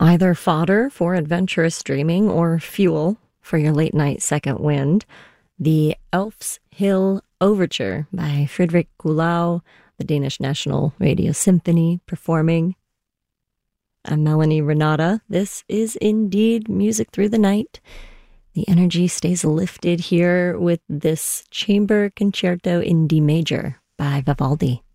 Either fodder for adventurous dreaming or fuel for your late night second wind, the Elf's Hill Overture by Frederick Gulau, the Danish National Radio Symphony, performing. I'm Melanie Renata. This is indeed Music Through the Night. The energy stays lifted here with this Chamber Concerto in D major by Vivaldi.